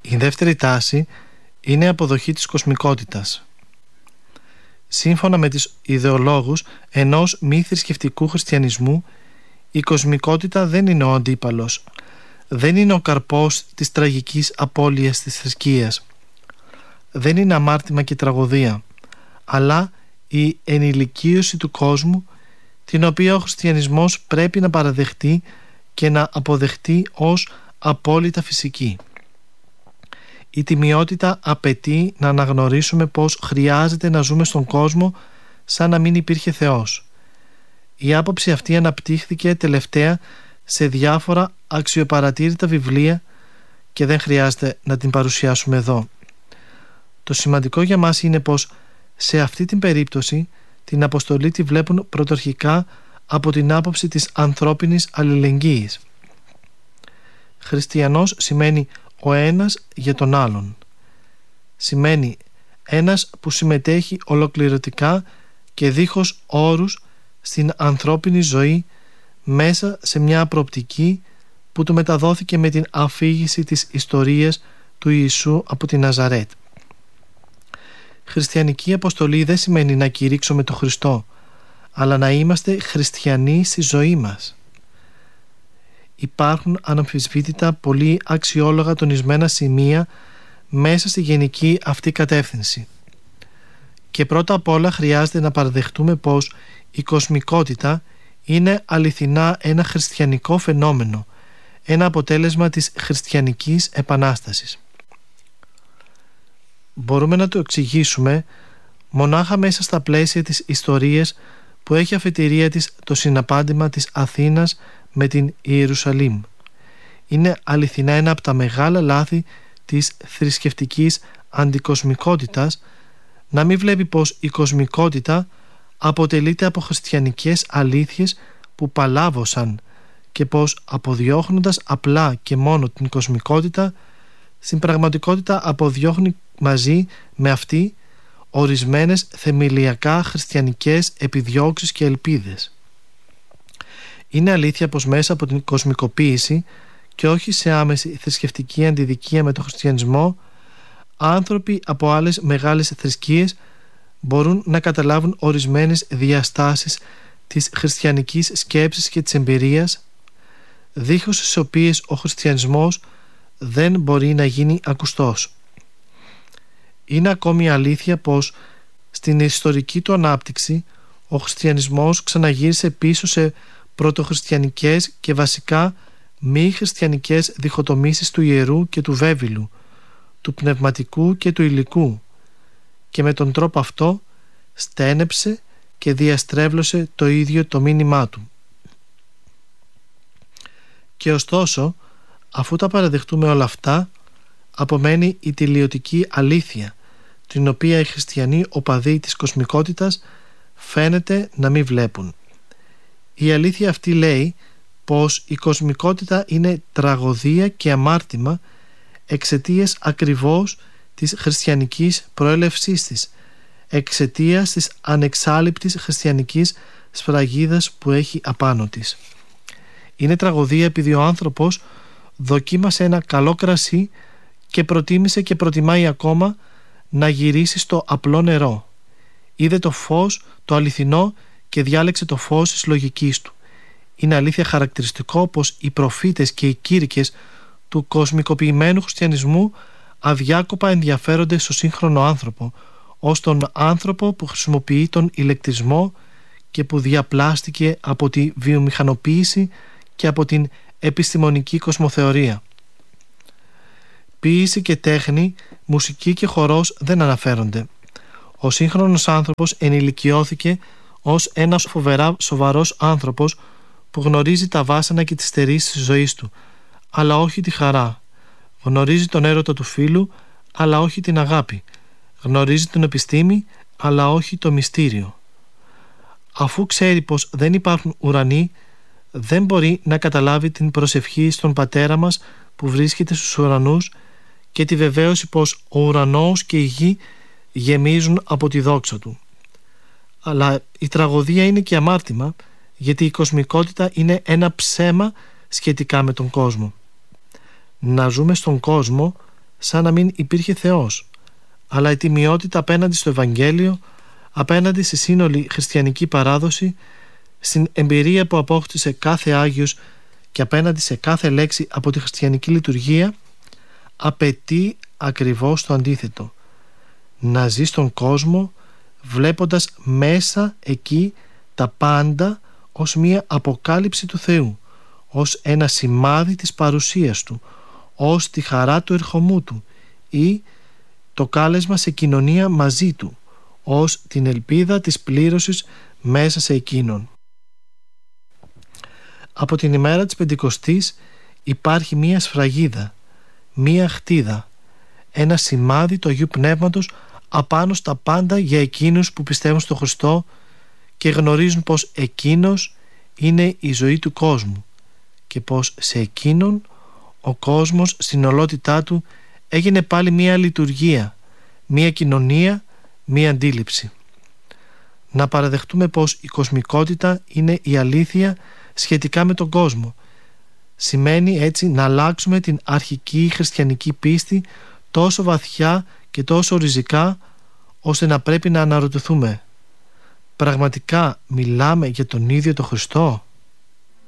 Η δεύτερη τάση είναι η αποδοχή της κοσμικότητας. Σύμφωνα με τις ιδεολόγους ενός μη θρησκευτικού χριστιανισμού, η κοσμικότητα δεν είναι ο αντίπαλος, δεν είναι ο καρπός της τραγικής απώλειας της θρησκείας, δεν είναι αμάρτημα και τραγωδία, αλλά η ενηλικίωση του κόσμου, την οποία ο χριστιανισμός πρέπει να παραδεχτεί και να αποδεχτεί ως απόλυτα φυσική. Η τιμιότητα απαιτεί να αναγνωρίσουμε πως χρειάζεται να ζούμε στον κόσμο σαν να μην υπήρχε Θεός. Η άποψη αυτή αναπτύχθηκε τελευταία σε διάφορα αξιοπαρατήρητα βιβλία και δεν χρειάζεται να την παρουσιάσουμε εδώ. Το σημαντικό για μας είναι πως σε αυτή την περίπτωση την αποστολή τη βλέπουν πρωτορχικά από την άποψη της ανθρώπινης αλληλεγγύης. Χριστιανός σημαίνει ο ένας για τον άλλον. Σημαίνει ένας που συμμετέχει ολοκληρωτικά και δίχως όρους στην ανθρώπινη ζωή μέσα σε μια προοπτική που του μεταδόθηκε με την αφήγηση της ιστορίας του Ιησού από τη Ναζαρέτ. Χριστιανική αποστολή δεν σημαίνει να κηρύξουμε τον Χριστό, αλλά να είμαστε χριστιανοί στη ζωή μας. Υπάρχουν αναμφισβήτητα πολύ αξιόλογα τονισμένα σημεία μέσα στη γενική αυτή κατεύθυνση. Και πρώτα απ' όλα χρειάζεται να παραδεχτούμε πως η κοσμικότητα είναι αληθινά ένα χριστιανικό φαινόμενο, ένα αποτέλεσμα της χριστιανικής επανάστασης. Μπορούμε να το εξηγήσουμε μονάχα μέσα στα πλαίσια της ιστορίας που έχει αφετηρία της το συναπάντημα της Αθήνας με την Ιερουσαλήμ. Είναι αληθινά ένα από τα μεγάλα λάθη της θρησκευτικής αντικοσμικότητας να μην βλέπει πως η κοσμικότητα αποτελείται από χριστιανικές αλήθειες που παλάβωσαν και πως αποδιώχνοντας απλά και μόνο την κοσμικότητα, στην πραγματικότητα αποδιώχνει μαζί με αυτή ορισμένες θεμελιακά χριστιανικές επιδιώξεις και ελπίδες. Είναι αλήθεια πως μέσα από την κοσμικοποίηση και όχι σε άμεση θρησκευτική αντιδικία με τον χριστιανισμό, άνθρωποι από άλλες μεγάλες θρησκείες μπορούν να καταλάβουν ορισμένες διαστάσεις της χριστιανικής σκέψης και της εμπειρίας, δίχως στις οποίες ο χριστιανισμός δεν μπορεί να γίνει ακουστός. Είναι ακόμη αλήθεια πως στην ιστορική του ανάπτυξη ο χριστιανισμός ξαναγύρισε πίσω σε πρωτοχριστιανικές και βασικά μη χριστιανικές διχοτομήσεις του ιερού και του βέβυλου, του πνευματικού και του υλικού, και με τον τρόπο αυτό στένεψε και διαστρέβλωσε το ίδιο το μήνυμά του. Και ωστόσο, αφού τα παραδεχτούμε όλα αυτά, απομένει η τελειωτική αλήθεια, την οποία οι χριστιανοί οπαδοί της κοσμικότητας φαίνεται να μην βλέπουν. Η αλήθεια αυτή λέει πως η κοσμικότητα είναι τραγωδία και αμάρτημα εξαιτίας ακριβώς της χριστιανικής προέλευσής της, εξαιτίας της ανεξάλειπτης χριστιανικής σφραγίδας που έχει απάνω της. Είναι τραγωδία επειδή ο άνθρωπος δοκίμασε ένα καλό κρασί και προτίμησε και προτιμάει ακόμα να γυρίσει στο απλό νερό. Είδε το φως, το αληθινό, και διάλεξε το φως της λογικής του. Είναι αλήθεια χαρακτηριστικό πως οι προφήτες και οι κήρυκες του κοσμικοποιημένου χριστιανισμού αδιάκοπα ενδιαφέρονται στο σύγχρονο άνθρωπο, ως τον άνθρωπο που χρησιμοποιεί τον ηλεκτρισμό και που διαπλάστηκε από τη βιομηχανοποίηση και από την επιστημονική κοσμοθεωρία. Ποίηση και τέχνη, μουσική και χορός δεν αναφέρονται. Ο σύγχρονος άνθρωπος ενηλικιώθηκε ως ένας φοβερά σοβαρός άνθρωπος που γνωρίζει τα βάσανα και τις στερήσεις της ζωής του, αλλά όχι τη χαρά. Γνωρίζει τον έρωτα του φίλου, αλλά όχι την αγάπη. Γνωρίζει την επιστήμη, αλλά όχι το μυστήριο. Αφού ξέρει πως δεν υπάρχουν ουρανοί, δεν μπορεί να καταλάβει την προσευχή στον Πατέρα μας που βρίσκεται στους ουρανούς και τη βεβαίωση πως ο ουρανός και η γη γεμίζουν από τη δόξα του. Αλλά η τραγωδία είναι και αμάρτημα, γιατί η κοσμικότητα είναι ένα ψέμα σχετικά με τον κόσμο. Να ζούμε στον κόσμο σαν να μην υπήρχε Θεός, αλλά η τιμιότητα απέναντι στο Ευαγγέλιο, απέναντι στη σύνολη χριστιανική παράδοση, στην εμπειρία που απόκτησε κάθε Άγιος και απέναντι σε κάθε λέξη από τη χριστιανική λειτουργία, απαιτεί ακριβώς το αντίθετο. Να ζει στον κόσμο βλέποντας μέσα εκεί τα πάντα ως μία αποκάλυψη του Θεού, ως ένα σημάδι της παρουσίας Του, ως τη χαρά του ερχομού Του ή το κάλεσμα σε κοινωνία μαζί Του, ως την ελπίδα της πλήρωσης μέσα σε εκείνον. Από την ημέρα της Πεντηκοστής υπάρχει μία σφραγίδα, μία χτίδα, ένα σημάδι του Αγίου Πνεύματος απάνω στα πάντα για εκείνους που πιστεύουν στον Χριστό και γνωρίζουν πως εκείνος είναι η ζωή του κόσμου και πως σε εκείνον ο κόσμος στην ολότητά του έγινε πάλι μία λειτουργία, μία κοινωνία, μία αντίληψη. Να παραδεχτούμε πως η κοσμικότητα είναι η αλήθεια σχετικά με τον κόσμο. Σημαίνει έτσι να αλλάξουμε την αρχική χριστιανική πίστη τόσο βαθιά και τόσο ριζικά, ώστε να πρέπει να αναρωτηθούμε: πραγματικά μιλάμε για τον ίδιο τον Χριστό?